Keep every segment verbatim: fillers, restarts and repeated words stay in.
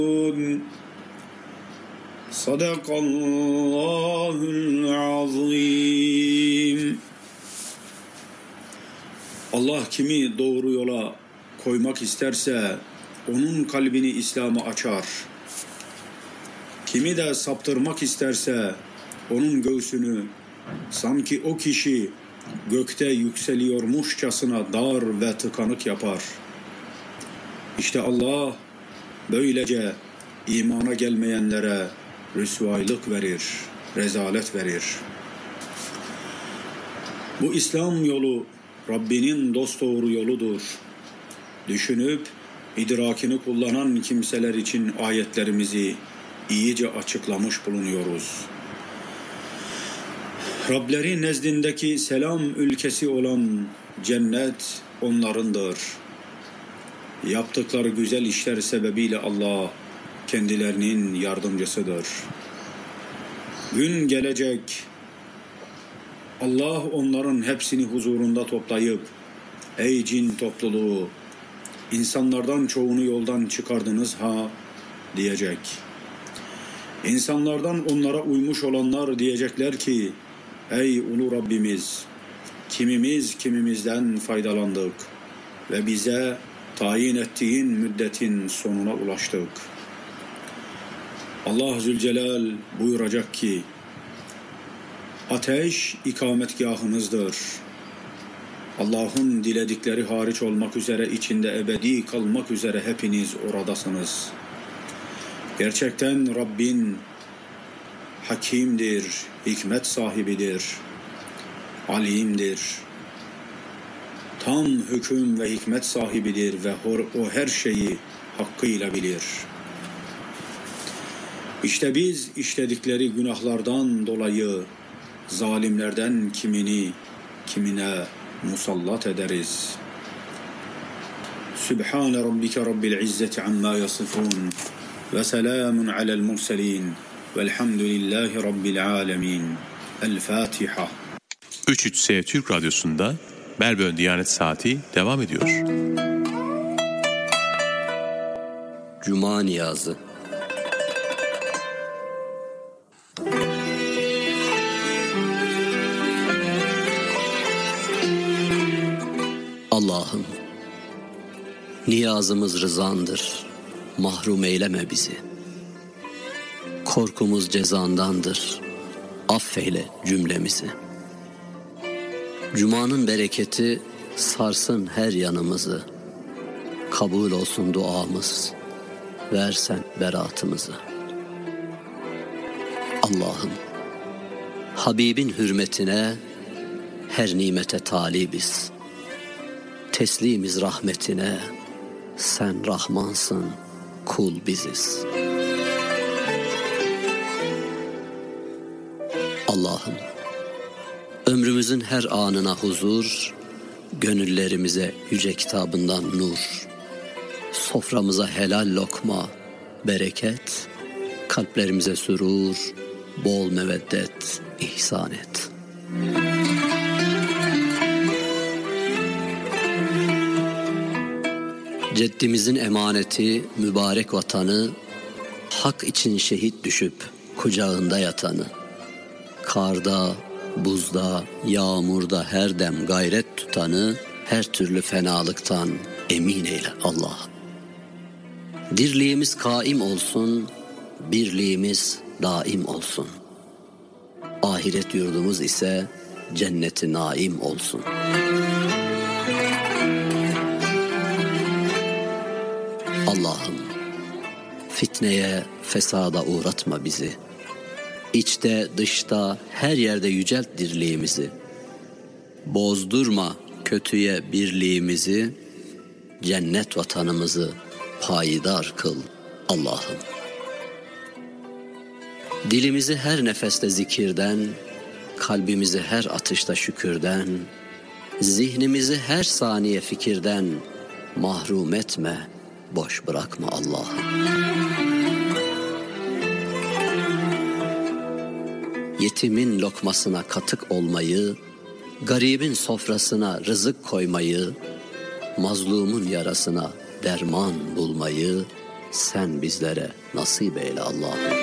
Sadakallahul azim. Allah kimi doğru yola koymak isterse onun kalbini İslam'a açar. Kimi de saptırmak isterse onun göğsünü sanki o kişi gökte yükseliyormuşçasına dar ve tıkanık yapar. İşte Allah böylece imana gelmeyenlere rüsvaylık verir, rezalet verir. Bu İslam yolu Rabbinin dosdoğru yoludur. Düşünüp idrakini kullanan kimseler için ayetlerimizi iyice açıklamış bulunuyoruz. Rableri nezdindeki selam ülkesi olan cennet onlarındır. Yaptıkları güzel işler sebebiyle Allah kendilerinin yardımcısıdır. Gün gelecek, Allah onların hepsini huzurunda toplayıp, ey cin topluluğu, insanlardan çoğunu yoldan çıkardınız ha diyecek. İnsanlardan onlara uymuş olanlar diyecekler ki, ey ulu Rabbimiz, kimimiz kimimizden faydalandık ve bize tayin ettiğin müddetin sonuna ulaştık. Allah Zülcelal buyuracak ki, ateş ikametgahınızdır. Allah'ın diledikleri hariç olmak üzere içinde ebedi kalmak üzere hepiniz oradasınız. Gerçekten Rabbin hakimdir, hikmet sahibidir, alimdir. Tam hüküm ve hikmet sahibidir ve o her şeyi hakkıyla bilir. İşte biz işledikleri günahlardan dolayı zalimlerden kimini kimine musallat ederiz. Sübhane rabbike rabbil izzeti amma yasifun ve selamun alel murselin velhamdülillahi rabbil alemin. El Fatiha. üç üç S Türk Radyosu'nda Melbourne Diyanet Saati devam ediyor. Cuma Niyazı. Allah'ım, niyazımız rızandır, mahrum eyleme bizi. Korkumuz cezandandır, affeyle cümlemizi. Cuma'nın bereketi sarsın her yanımızı. Kabul olsun duamız, versen beratımızı. Allah'ım, Habibin hürmetine her nimete talibiz. Teslimiz rahmetine, sen Rahmansın, kul biziz. Allah'ım, ömrümüzün her anına huzur, gönüllerimize yüce kitabından nur, soframıza helal lokma, bereket, kalplerimize sürur, bol meveddet ihsan et. Ceddimizin emaneti mübarek vatanı, hak için şehit düşüp kucağında yatanı, karda, buzda, yağmurda her dem gayret tutanı, her türlü fenalıktan emin eyle Allah'ım. Dirliğimiz kaim olsun, birliğimiz daim olsun. Ahiret yurdumuz ise cennet-i naim olsun. Allah'ım, fitneye, fesada uğratma bizi. İçte, dışta, her yerde yücelt dirliğimizi. Bozdurma kötüye birliğimizi, cennet vatanımızı payidar kıl Allah'ım. Dilimizi her nefeste zikirden, kalbimizi her atışta şükürden, zihnimizi her saniye fikirden mahrum etme, boş bırakma Allah'ım. Yetimin lokmasına katık olmayı, garibin sofrasına rızık koymayı, mazlumun yarasına derman bulmayı, sen bizlere nasip eyle Allah'ım.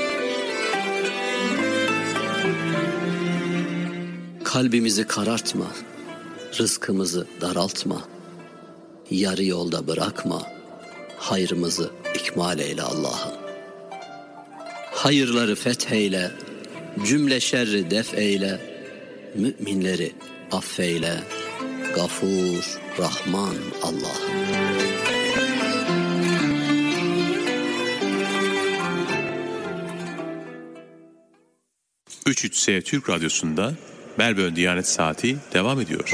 Kalbimizi karartma, rızkımızı daraltma, yarı yolda bırakma, hayrımızı ikmal eyle Allah'ım. Hayırları fetheyle, cümle şerri def eyle, müminleri affeyle, Gafur, Rahman Allah'ım. üç üç S Türk Radyosu'nda Melbourne Diyanet Saati devam ediyor.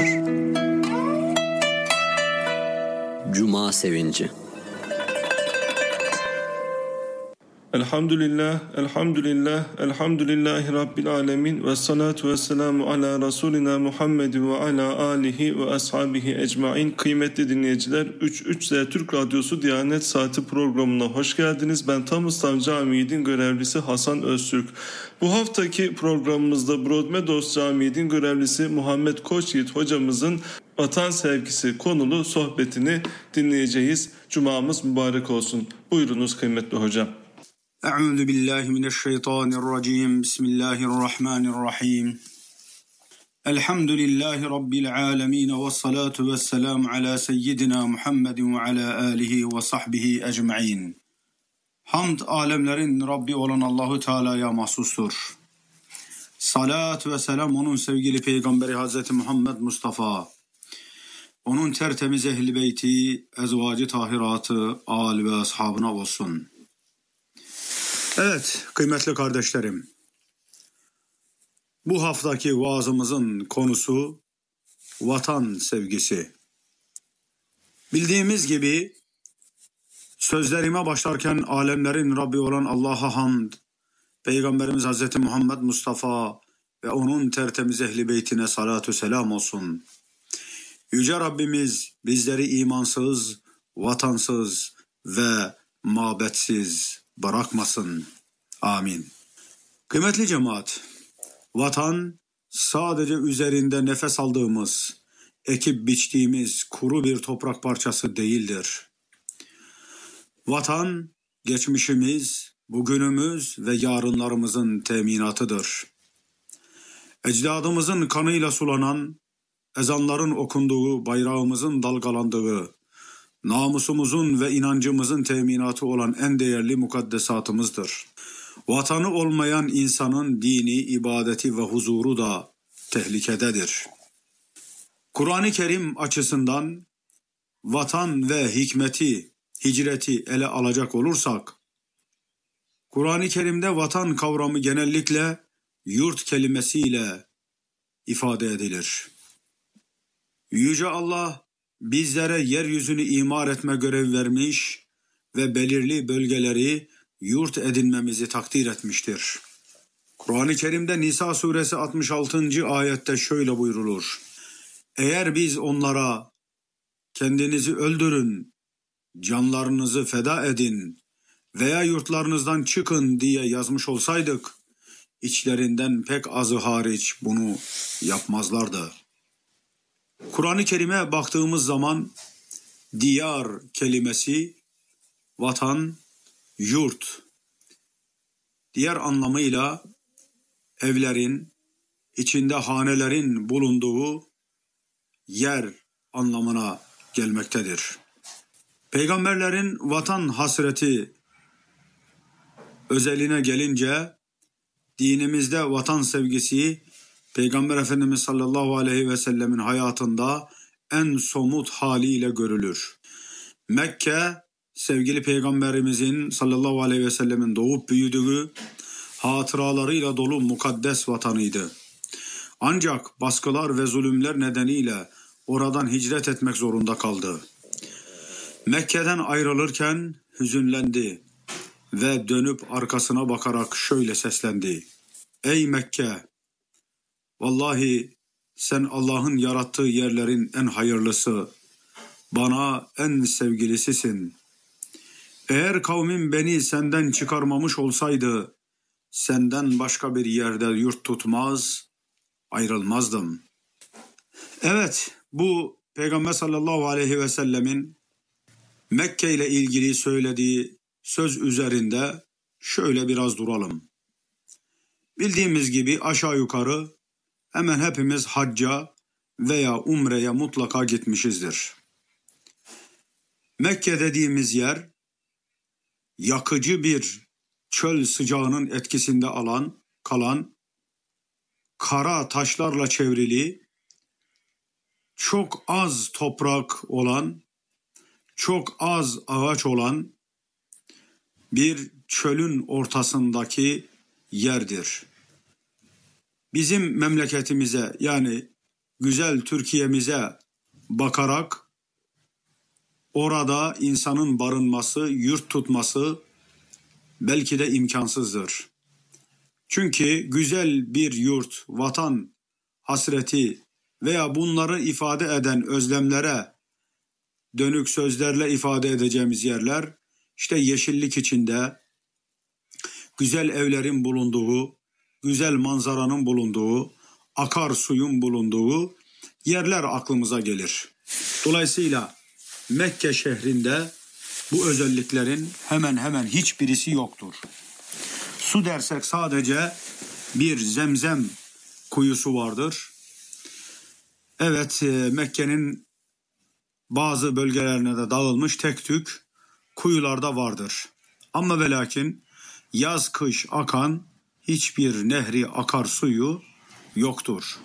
Cuma sevinci. Elhamdülillah, elhamdülillah, elhamdülillahi Rabbil alemin ve salatu ve selamu ala Resulina Muhammedin ve ala alihi ve ashabihi ecmain. Kıymetli dinleyiciler, üç üç Z Türk Radyosu Diyanet Saati programına hoş geldiniz. Ben Tamıstan Camii'nin görevlisi Hasan Öztürk. Bu haftaki programımızda Broadmeadows Camii'nin görevlisi Muhammed Koçyiğit hocamızın vatan sevgisi konulu sohbetini dinleyeceğiz. Cumamız mübarek olsun. Buyurunuz kıymetli hocam. Euzu billahi mineşşeytanirracim. Bismillahirrahmanirrahim. Elhamdülillahi rabbil alamin ve salatu vesselam ala seyyidina Muhammedin ve ala alihi ve sahbihi ecmaîn. Hamd alemlerin Rabbi olan Allahu Teala'ya mahsustur. Salat ve selam onun sevgili peygamberi Hazreti Muhammed Mustafa, onun tertemiz ehli beyti, ezvacı tahiratı, âl ve ashabına olsun. Evet kıymetli kardeşlerim, bu haftaki vaazımızın konusu vatan sevgisi. Bildiğimiz gibi sözlerime başlarken alemlerin Rabbi olan Allah'a hamd, Peygamberimiz Hazreti Muhammed Mustafa ve onun tertemiz ehli beytine salatü selam olsun. Yüce Rabbimiz bizleri imansız, vatansız ve mabetsiz bırakmasın. Amin. Kıymetli cemaat, vatan sadece üzerinde nefes aldığımız, ekip biçtiğimiz kuru bir toprak parçası değildir. Vatan, geçmişimiz, bugünümüz ve yarınlarımızın teminatıdır. Ecdadımızın kanıyla sulanan, ezanların okunduğu, bayrağımızın dalgalandığı, namusumuzun ve inancımızın teminatı olan en değerli mukaddesatımızdır. Vatanı olmayan insanın dini, ibadeti ve huzuru da tehlikededir. Kur'an-ı Kerim açısından vatan ve hikmeti, hicreti ele alacak olursak, Kur'an-ı Kerim'de vatan kavramı genellikle yurt kelimesiyle ifade edilir. Yüce Allah bizlere yeryüzünü imar etme görevi vermiş ve belirli bölgeleri yurt edinmemizi takdir etmiştir. Kur'an-ı Kerim'de Nisa suresi altmış altıncı ayette şöyle buyrulur: eğer biz onlara kendinizi öldürün, canlarınızı feda edin veya yurtlarınızdan çıkın diye yazmış olsaydık, içlerinden pek azı hariç bunu yapmazlardı. Kur'an-ı Kerim'e baktığımız zaman diyar kelimesi vatan, yurt, diğer anlamıyla evlerin, içinde hanelerin bulunduğu yer anlamına gelmektedir. Peygamberlerin vatan hasreti özeline gelince, dinimizde vatan sevgisi Peygamber Efendimiz sallallahu aleyhi ve sellemin hayatında en somut haliyle görülür. Mekke, sevgili Peygamberimizin sallallahu aleyhi ve sellemin doğup büyüdüğü, hatıralarıyla dolu mukaddes vatanıydı. Ancak baskılar ve zulümler nedeniyle oradan hicret etmek zorunda kaldı. Mekke'den ayrılırken hüzünlendi ve dönüp arkasına bakarak şöyle seslendi: ey Mekke! Vallahi sen Allah'ın yarattığı yerlerin en hayırlısı, bana en sevgilisisin. Eğer kavmim beni senden çıkarmamış olsaydı, senden başka bir yerde yurt tutmaz, ayrılmazdım. Evet, bu Peygamber sallallahu aleyhi ve sellemin Mekke ile ilgili söylediği söz üzerinde şöyle biraz duralım. Bildiğimiz gibi aşağı yukarı hemen hepimiz hacca veya umreye mutlaka gitmişizdir. Mekke dediğimiz yer yakıcı bir çöl sıcağının etkisinde alan, kalan, kara taşlarla çevrili, çok az toprak olan, çok az ağaç olan bir çölün ortasındaki yerdir. Bizim memleketimize, yani güzel Türkiye'mize bakarak orada insanın barınması, yurt tutması belki de imkansızdır. Çünkü güzel bir yurt, vatan hasreti veya bunları ifade eden özlemlere dönük sözlerle ifade edeceğimiz yerler, işte yeşillik içinde, güzel evlerin bulunduğu, güzel manzaranın bulunduğu, akar suyun bulunduğu yerler aklımıza gelir. Dolayısıyla Mekke şehrinde bu özelliklerin hemen hemen hiçbirisi yoktur. Su dersek sadece bir Zemzem kuyusu vardır. Evet, Mekke'nin bazı bölgelerine de dağılmış tek tük kuyularda vardır. Ama ve lakin yaz kış akan hiçbir nehri, akarsuyu yoktur.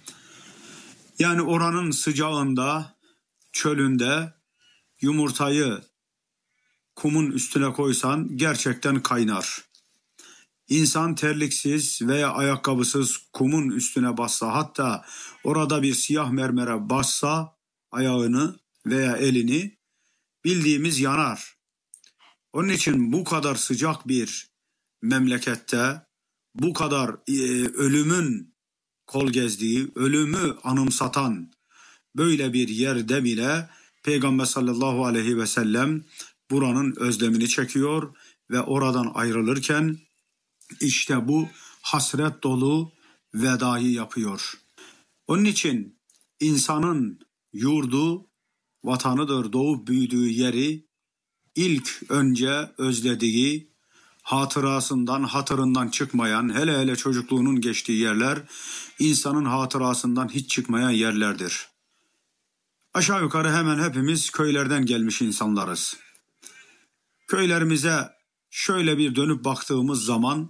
Yani oranın sıcağında, çölünde yumurtayı kumun üstüne koysan gerçekten kaynar. İnsan terliksiz veya ayakkabısız kumun üstüne bassa, hatta orada bir siyah mermere bassa ayağını veya elini, bildiğimiz yanar. Onun için bu kadar sıcak bir memlekette, bu kadar e, ölümün kol gezdiği, ölümü anımsatan böyle bir yerde bile Peygamber sallallahu aleyhi ve sellem buranın özlemini çekiyor ve oradan ayrılırken işte bu hasret dolu vedayı yapıyor. Onun için insanın yurdu, vatanıdır, doğup büyüdüğü yeri ilk önce özlediği, hatırasından, hatırından çıkmayan, hele hele çocukluğunun geçtiği yerler, insanın hatırasından hiç çıkmayan yerlerdir. Aşağı yukarı hemen hepimiz köylerden gelmiş insanlarız. Köylerimize şöyle bir dönüp baktığımız zaman,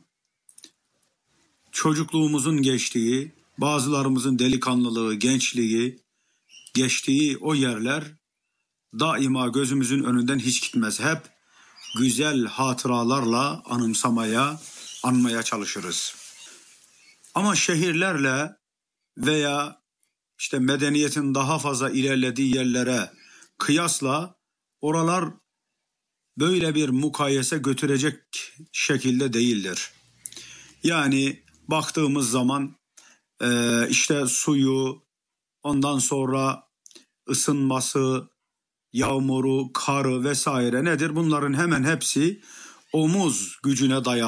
çocukluğumuzun geçtiği, bazılarımızın delikanlılığı, gençliği geçtiği o yerler daima gözümüzün önünden hiç gitmez. Hep güzel hatıralarla anımsamaya, anmaya çalışırız. Ama şehirlerle veya işte medeniyetin daha fazla ilerlediği yerlere kıyasla oralar böyle bir mukayese götürecek şekilde değildir. Yani baktığımız zaman e, işte suyu, ondan sonra ısınması, yağmuru, karı vesaire nedir? Bunların hemen hepsi omuz gücüne dayalı.